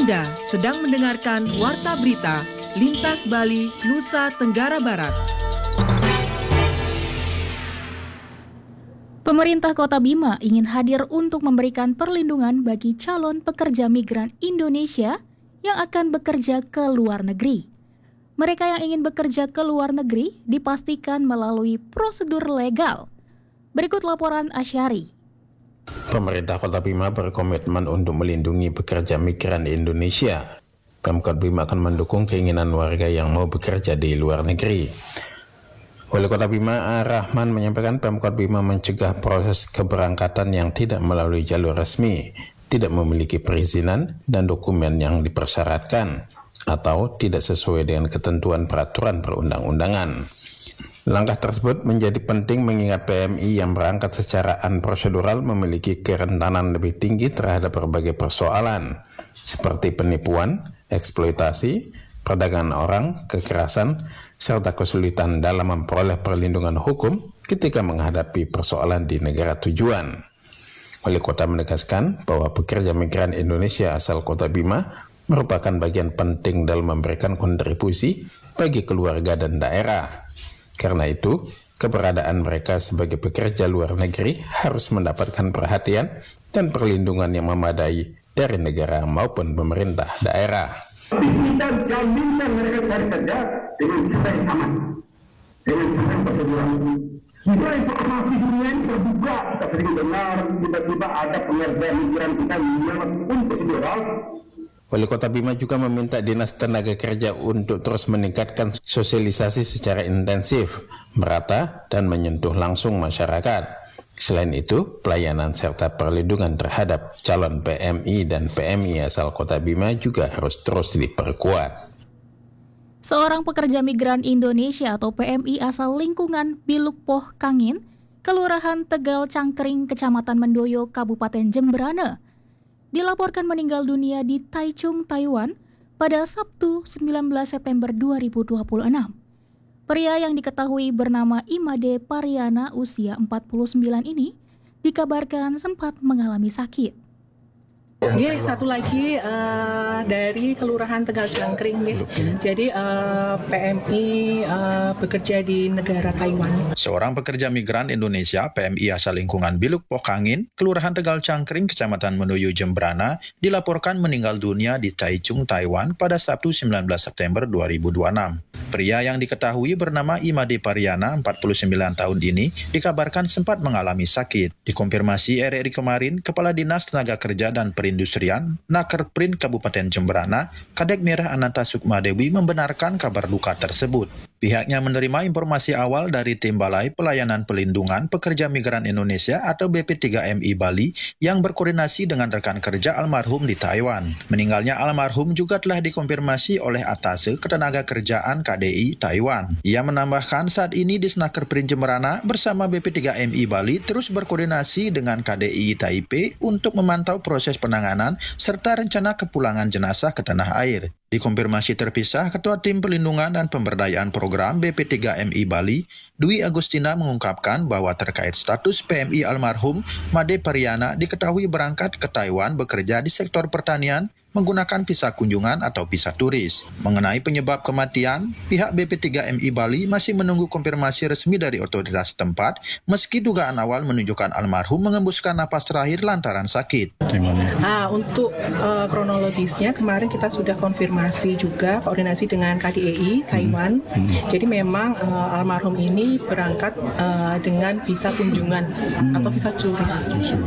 Anda sedang mendengarkan Warta Berita Lintas Bali, Nusa Tenggara Barat. Pemerintah Kota Bima ingin hadir untuk memberikan perlindungan bagi calon pekerja migran Indonesia yang akan bekerja ke luar negeri. Mereka yang ingin bekerja ke luar negeri dipastikan melalui prosedur legal. Berikut laporan Asyari. Pemerintah Kota Bima berkomitmen untuk melindungi pekerja migran Indonesia. Pemkot Bima akan mendukung keinginan warga yang mau bekerja di luar negeri. Wali Kota Bima Rahman menyampaikan Pemkot Bima mencegah proses keberangkatan yang tidak melalui jalur resmi, tidak memiliki perizinan dan dokumen yang dipersyaratkan, atau tidak sesuai dengan ketentuan peraturan perundang-undangan. Langkah tersebut menjadi penting mengingat PMI yang berangkat secara unprosedural memiliki kerentanan lebih tinggi terhadap berbagai persoalan, seperti penipuan, eksploitasi, perdagangan orang, kekerasan, serta kesulitan dalam memperoleh perlindungan hukum ketika menghadapi persoalan di negara tujuan. Wali Kota menegaskan bahwa pekerja migran Indonesia asal Kota Bima merupakan bagian penting dalam memberikan kontribusi bagi keluarga dan daerah. Karena itu, keberadaan mereka sebagai pekerja luar negeri harus mendapatkan perhatian dan perlindungan yang memadai dari negara maupun pemerintah daerah. Kita jaminkan mereka cari kerja dengan cara yang aman, dengan cara yang prosedural. Sudah informasi dunia ini terbuka, kita sering dengar tiba-tiba ada pekerja migran kita pun prosedural. Wali Kota Bima juga meminta Dinas Tenaga Kerja untuk terus meningkatkan sosialisasi secara intensif, merata, dan menyentuh langsung masyarakat. Selain itu, pelayanan serta perlindungan terhadap calon PMI dan PMI asal Kota Bima juga harus terus diperkuat. Seorang pekerja migran Indonesia atau PMI asal lingkungan Biluk Poh Kangin, Kelurahan Tegal Cangkring, Kecamatan Mendoyo, Kabupaten Jemberana, dilaporkan meninggal dunia di Taichung, Taiwan pada Sabtu 19 September 2026. Pria yang diketahui bernama Imade Pariana usia 49 ini dikabarkan sempat mengalami sakit. Dia satu lagi dari Kelurahan Tegal Cangkring, ya. Jadi PMI bekerja di negara Taiwan. Seorang pekerja migran Indonesia PMI asal lingkungan Biluk Poh Kangin, Kelurahan Tegal Cangkring, Kecamatan Mendoyo, Jemberana, dilaporkan meninggal dunia di Taichung, Taiwan pada Sabtu 19 September 2026. Pria yang diketahui bernama Imade Pariana, 49 tahun ini, dikabarkan sempat mengalami sakit. Dikonfirmasi RRI kemarin, Kepala Dinas Tenaga Kerja dan Perindustrian, Nakerprin Kabupaten Jemberana, Kadek Mirah Ananta Sukmadewi membenarkan kabar duka tersebut. Pihaknya menerima informasi awal dari Tim Balai Pelayanan Pelindungan Pekerja Migran Indonesia atau BP3MI Bali yang berkoordinasi dengan rekan kerja almarhum di Taiwan. Meninggalnya almarhum juga telah dikonfirmasi oleh Atase Ketenaga Kerjaan KDI Taiwan. Ia menambahkan saat ini di Snakerprin Jemberana bersama BP3MI Bali terus berkoordinasi dengan KDI Taipei untuk memantau proses penanganan serta rencana kepulangan jenazah ke tanah air. Dikonfirmasi terpisah, Ketua Tim Pelindungan dan Pemberdayaan Program BP3MI Bali, Dwi Agustina mengungkapkan bahwa terkait status PMI almarhum Made Pariana diketahui berangkat ke Taiwan bekerja di sektor pertanian menggunakan visa kunjungan atau visa turis. Mengenai penyebab kematian, pihak BP3MI Bali masih menunggu konfirmasi resmi dari otoritas setempat, meski dugaan awal menunjukkan almarhum mengembuskan napas terakhir lantaran sakit. Untuk kronologisnya, kemarin kita sudah konfirmasi juga koordinasi dengan KDI Taiwan. Jadi memang almarhum ini berangkat dengan visa kunjungan atau visa turis.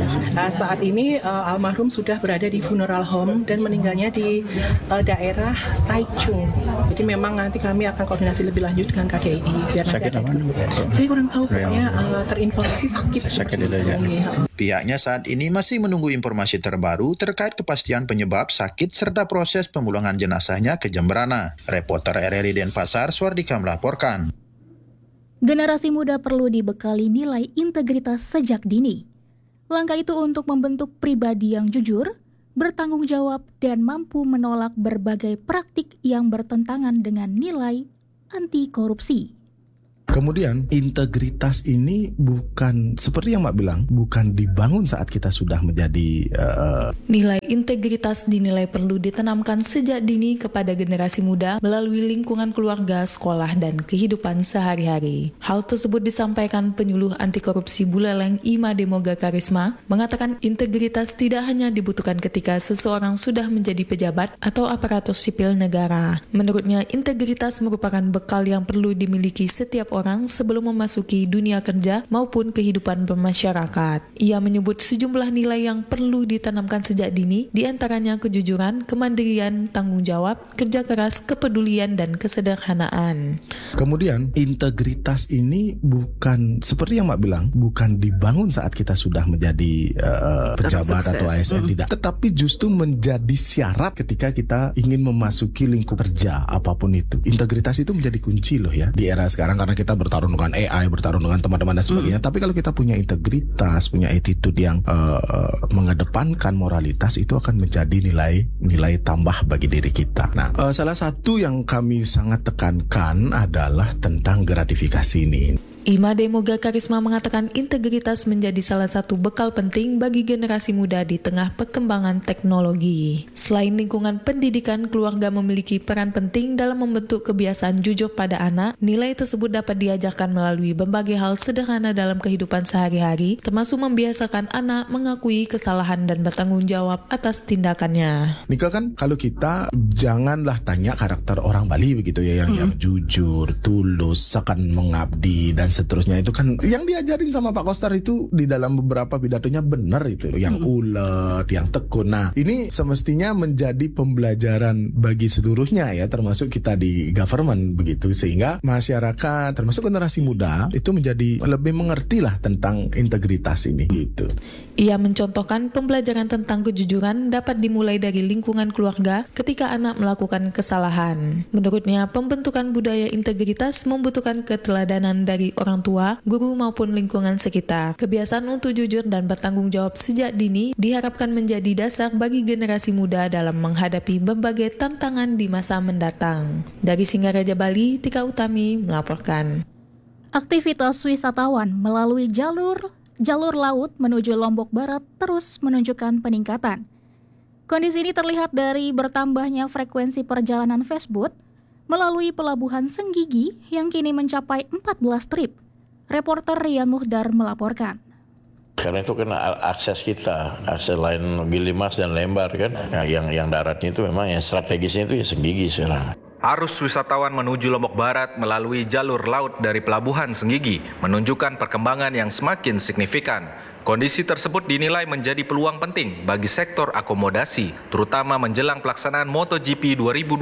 Saat ini almarhum sudah berada di funeral home dan meninggalnya di daerah Taichung. Jadi memang nanti kami akan koordinasi lebih lanjut dengan KDI. Sakit apa? Saya kurang tahu, pokoknya terinformasi sakit. Pihaknya saat ini masih menunggu informasi terbaru terkait kepastian penyebab sakit serta proses pemulangan jenazahnya ke Jemberana. Reporter RRI Denpasar, Swardika melaporkan. Generasi muda perlu dibekali nilai integritas sejak dini. Langkah itu untuk membentuk pribadi yang jujur, bertanggung jawab, dan mampu menolak berbagai praktik yang bertentangan dengan nilai anti korupsi. Kemudian integritas ini bukan seperti yang Mbak bilang, bukan dibangun saat kita sudah menjadi Nilai integritas dinilai perlu ditanamkan sejak dini kepada generasi muda melalui lingkungan keluarga, sekolah, dan kehidupan sehari-hari. Hal tersebut disampaikan penyuluh anti korupsi Buleleng Imade Moga Karisma, mengatakan integritas tidak hanya dibutuhkan ketika seseorang sudah menjadi pejabat atau aparatur sipil negara. Menurutnya, integritas merupakan bekal yang perlu dimiliki setiap orang sebelum memasuki dunia kerja maupun kehidupan bermasyarakat. Ia menyebut sejumlah nilai yang perlu ditanamkan sejak dini, diantaranya kejujuran, kemandirian, tanggung jawab, kerja keras, kepedulian, dan kesederhanaan. Kemudian integritas ini bukan seperti yang Mak bilang, bukan dibangun saat kita sudah menjadi pejabat atau ASN, tidak, tetapi justru menjadi syarat ketika kita ingin memasuki lingkup kerja apapun itu. Integritas itu menjadi kunci loh ya di era sekarang, karena kita bertarung dengan AI, bertarung dengan teman-teman dan sebagainya. Tapi kalau kita punya integritas, punya attitude yang mengedepankan moralitas, itu akan menjadi nilai tambah bagi diri kita. Nah, salah satu yang kami sangat tekankan adalah tentang gratifikasi ini. Imade Moga Karisma mengatakan integritas menjadi salah satu bekal penting bagi generasi muda di tengah perkembangan teknologi. Selain lingkungan pendidikan, keluarga memiliki peran penting dalam membentuk kebiasaan jujur pada anak. Nilai tersebut dapat diajarkan melalui berbagai hal sederhana dalam kehidupan sehari-hari, termasuk membiasakan anak mengakui kesalahan dan bertanggung jawab atas tindakannya. Nika kan kalau kita janganlah tanya karakter orang Bali begitu ya, yang jujur, tulus, akan mengabdi dan seterusnya, itu kan yang diajarin sama Pak Kostar itu di dalam beberapa pidatonya benar itu, yang ulet, yang tekun. Nah, ini semestinya menjadi pembelajaran bagi seluruhnya ya, termasuk kita di government begitu, sehingga masyarakat termasuk generasi muda itu menjadi lebih mengerti lah tentang integritas ini gitu. Ia mencontohkan pembelajaran tentang kejujuran dapat dimulai dari lingkungan keluarga ketika anak melakukan kesalahan. Menurutnya, pembentukan budaya integritas membutuhkan keteladanan dari orang tua, guru maupun lingkungan sekitar. Kebiasaan untuk jujur dan bertanggung jawab sejak dini diharapkan menjadi dasar bagi generasi muda dalam menghadapi berbagai tantangan di masa mendatang. Dari Singaraja, Bali, Tika Utami melaporkan. Aktivitas wisatawan melalui jalur laut menuju Lombok Barat terus menunjukkan peningkatan. Kondisi ini terlihat dari bertambahnya frekuensi perjalanan fastboat melalui Pelabuhan Senggigi yang kini mencapai 14 trip. Reporter Rian Muhdar melaporkan. Karena itu kan akses lain Gilimas dan Lembar kan. Nah, yang daratnya itu memang yang strategisnya itu ya Senggigi sekarang. Arus wisatawan menuju Lombok Barat melalui jalur laut dari Pelabuhan Senggigi menunjukkan perkembangan yang semakin signifikan. Kondisi tersebut dinilai menjadi peluang penting bagi sektor akomodasi, terutama menjelang pelaksanaan MotoGP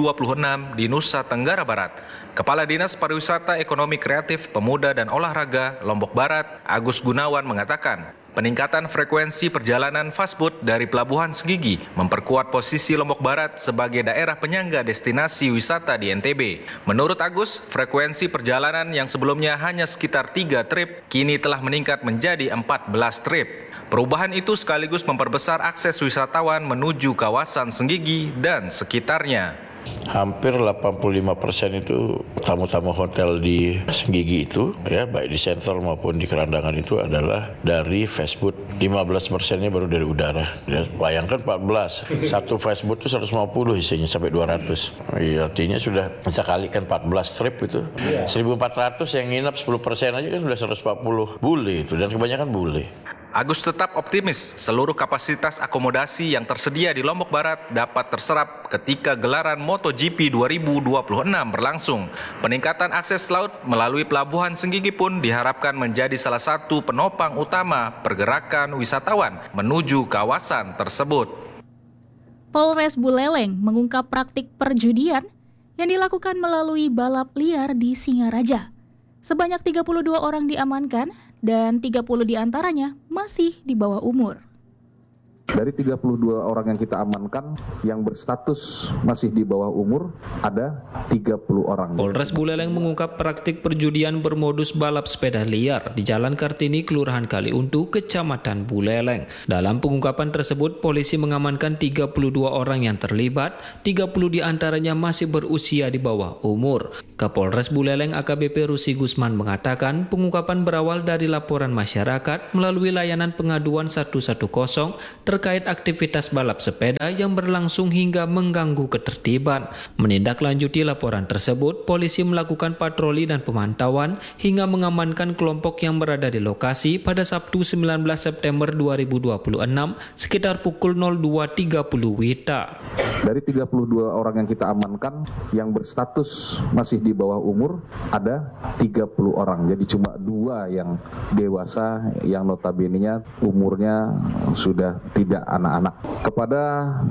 2026 di Nusa Tenggara Barat. Kepala Dinas Pariwisata Ekonomi Kreatif, Pemuda dan Olahraga Lombok Barat, Agus Gunawan mengatakan, peningkatan frekuensi perjalanan fastboat dari Pelabuhan Senggigi memperkuat posisi Lombok Barat sebagai daerah penyangga destinasi wisata di NTB. Menurut Agus, frekuensi perjalanan yang sebelumnya hanya sekitar 3 trip, kini telah meningkat menjadi 14 trip. Perubahan itu sekaligus memperbesar akses wisatawan menuju kawasan Senggigi dan sekitarnya. Hampir 85% itu tamu-tamu hotel di Senggigi itu, ya baik di Sentral maupun di Kerandangan itu adalah dari fastboat. 15%-nya baru dari udara. Ya, bayangkan 14, satu fastboat itu 150 isinya sampai 200. Ya, artinya sudah bisa kalikan 14 trip itu. 1.400 yang nginap 10% aja kan sudah 140 bule itu, dan kebanyakan bule. Agus tetap optimis seluruh kapasitas akomodasi yang tersedia di Lombok Barat dapat terserap ketika gelaran MotoGP 2026 berlangsung. Peningkatan akses laut melalui Pelabuhan Senggigi pun diharapkan menjadi salah satu penopang utama pergerakan wisatawan menuju kawasan tersebut. Polres Buleleng mengungkap praktik perjudian yang dilakukan melalui balap liar di Singaraja. Sebanyak 32 orang diamankan dan 30 diantaranya masih di bawah umur. Dari 32 orang yang kita amankan, yang berstatus masih di bawah umur, ada 30 orang. Polres Buleleng mengungkap praktik perjudian bermodus balap sepeda liar di Jalan Kartini, Kelurahan Kaliuntu, Kecamatan Buleleng. Dalam pengungkapan tersebut, polisi mengamankan 32 orang yang terlibat, 30 diantaranya masih berusia di bawah umur. Kapolres Buleleng AKBP Rusi Gusman mengatakan pengungkapan berawal dari laporan masyarakat melalui layanan pengaduan 110 terkait aktivitas balap sepeda yang berlangsung hingga mengganggu ketertiban. Menindaklanjuti laporan tersebut, polisi melakukan patroli dan pemantauan hingga mengamankan kelompok yang berada di lokasi pada Sabtu 19 September 2026 sekitar pukul 02.30 WITA. Dari 32 orang yang kita amankan yang berstatus masih di bawah umur ada 30 orang. Jadi cuma 2 yang dewasa yang notabene-nya umurnya sudah tidak anak-anak. Kepada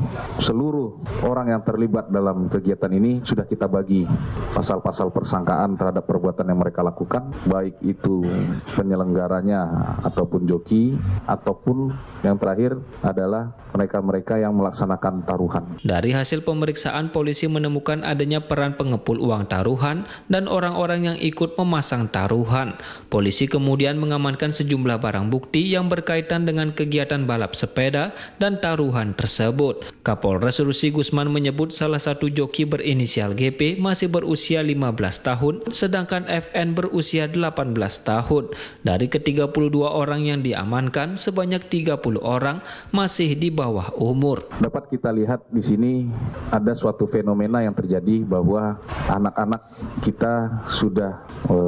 seluruh orang yang terlibat dalam kegiatan ini sudah kita bagi pasal-pasal persangkaan terhadap perbuatan yang mereka lakukan, baik itu penyelenggaranya ataupun joki, ataupun yang terakhir adalah mereka-mereka yang melaksanakan taruhan. Dari hasil pemeriksaan, polisi menemukan adanya peran pengepul uang taruhan dan orang-orang yang ikut memasang taruhan. Polisi kemudian mengamankan sejumlah barang bukti yang berkaitan dengan kegiatan balap sepeda dan taruhan tersebut. Kapolres Rusi Gusman menyebut salah satu joki berinisial GP masih berusia 15 tahun, sedangkan FN berusia 18 tahun. Dari ke-32 orang yang diamankan, sebanyak 30 orang masih di bawah umur. Dapat kita lihat di sini ada suatu fenomena yang terjadi bahwa anak-anak kita sudah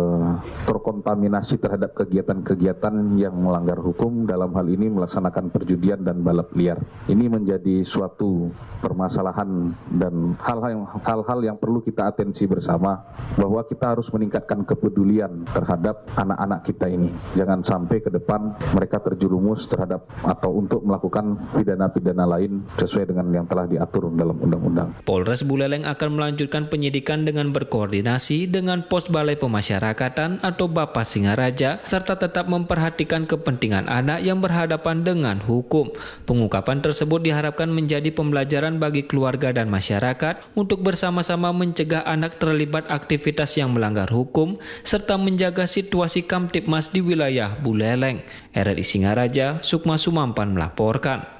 terkontaminasi terhadap kegiatan-kegiatan yang melanggar hukum, dalam hal ini melaksanakan perjudian dan balap liar. Ini menjadi suatu permasalahan dan hal-hal yang perlu kita atensi bersama, bahwa kita harus meningkatkan kepedulian terhadap anak-anak kita ini. Jangan sampai ke depan mereka terjerumus terhadap atau untuk melakukan pidana-pidana lain sesuai dengan yang telah diatur dalam undang-undang. Polres Buleleng akan melanjutkan penyidikan dengan berkoordinasi dengan Pos Balai Pemasyarakatan atau Bapa Singaraja, serta tetap memperhatikan kepentingan anak yang berhadapan dengan hukum. Pengungkapan tersebut diharapkan menjadi pembelajaran bagi keluarga dan masyarakat untuk bersama-sama mencegah anak terlibat aktivitas yang melanggar hukum serta menjaga situasi Kamtibmas di wilayah Buleleng. RRI Singaraja, Sukma Sumampan melaporkan.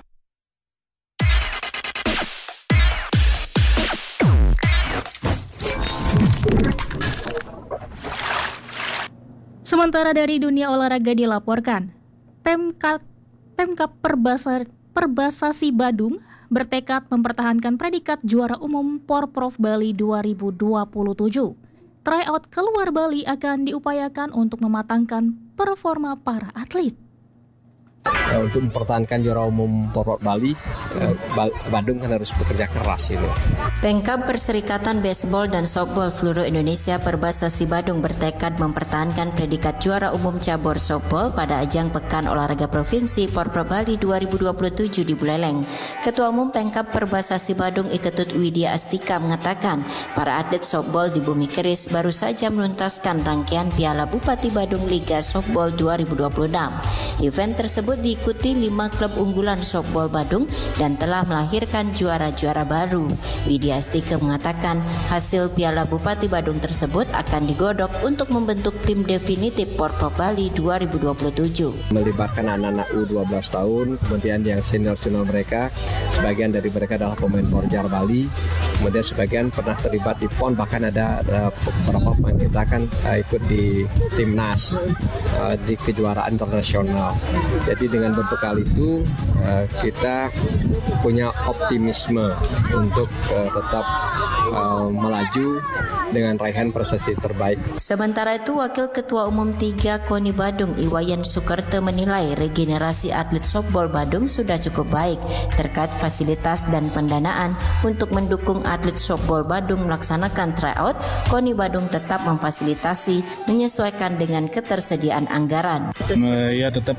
Sementara dari dunia olahraga dilaporkan, Pemkab Perbasasi Badung bertekad mempertahankan predikat juara umum Porprov Bali 2027. Tryout keluar Bali akan diupayakan untuk mematangkan performa para atlet. Untuk mempertahankan juara umum Porprov Bali, Badung kan harus bekerja keras ini. Pemkab Perserikatan Baseball dan Softball seluruh Indonesia Perbasasi Badung bertekad mempertahankan predikat juara umum cabur softball pada ajang Pekan Olahraga Provinsi Porprov Bali 2027 di Buleleng. Ketua Umum Pemkab Perbasasi Badung Iketut Widya Astika mengatakan, para atlet softball di Bumi Keris baru saja menuntaskan rangkaian Piala Bupati Badung Liga Softball 2026. Event tersebut diikuti 5 klub unggulan softball Badung dan telah melahirkan juara-juara baru. Widya Astika mengatakan hasil Piala Bupati Badung tersebut akan digodok untuk membentuk tim definitif Porprov Bali 2027. Melibatkan anak-anak U12 tahun, kemudian yang senior-senior mereka, sebagian dari mereka adalah pemain Porjar Bali, kemudian sebagian pernah terlibat di PON, bahkan ada beberapa pemain kita kan ikut di timnas di kejuaraan internasional. Jadi dengan berbekal itu kita punya optimisme untuk tetap melaju dengan raihan prestasi terbaik. Sementara itu, Wakil Ketua Umum 3 KONI Badung Iwayan Sukerto menilai regenerasi atlet softball Badung sudah cukup baik terkait fasilitas dan pendanaan untuk mendukung atlet softball Badung melaksanakan tryout. KONI Badung tetap memfasilitasi menyesuaikan dengan ketersediaan anggaran. Ya tetap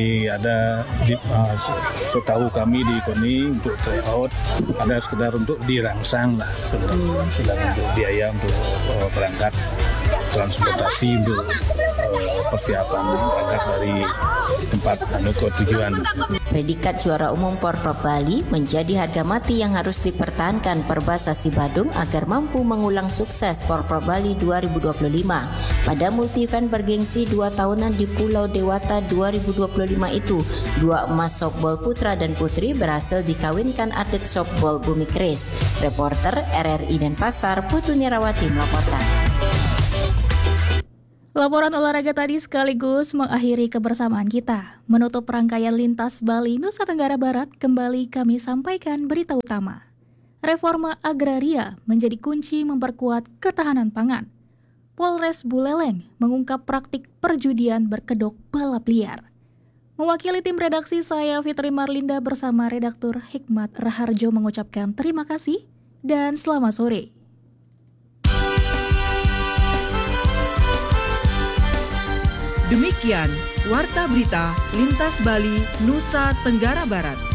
setahu kami di KONI untuk tryout ada sekedar untuk dirangsang lah, sekedar untuk biaya untuk berangkat transportasi untuk persiapan berangkat dari tempat ke tujuan. Predikat juara umum Porprov Bali menjadi harga mati yang harus dipertahankan Perbasasi Badung agar mampu mengulang sukses Porprov Bali 2025. Pada multi event bergengsi 2 tahunan di Pulau Dewata 2025 itu, 2 emas softball putra dan putri berhasil dikawinkan atlet softball Bumi Keris. Reporter RRI Denpasar Putu Nirawati melaporkan. Laporan olahraga tadi sekaligus mengakhiri kebersamaan kita. Menutup rangkaian Lintas Bali Nusa Tenggara Barat, kembali kami sampaikan berita utama. Reforma agraria menjadi kunci memperkuat ketahanan pangan. Polres Buleleng mengungkap praktik perjudian berkedok balap liar. Mewakili tim redaksi saya Fitri Marlinda bersama redaktur Hikmat Raharjo mengucapkan terima kasih dan selamat sore. Demikian Warta Berita Lintas Bali Nusa Tenggara Barat.